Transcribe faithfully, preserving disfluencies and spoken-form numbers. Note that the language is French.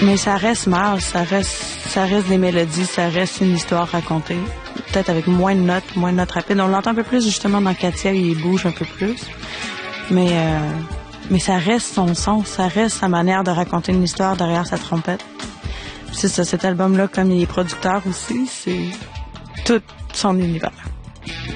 Mais ça reste mal, ça reste, ça reste des mélodies, ça reste une histoire racontée. Peut-être avec moins de notes, moins de notes rapides. On l'entend un peu plus justement dans Katia, il bouge un peu plus. Mais, euh, mais ça reste son son, ça reste sa manière de raconter une histoire derrière sa trompette. C'est ça, cet album-là, comme il est producteur aussi, c'est tout son univers.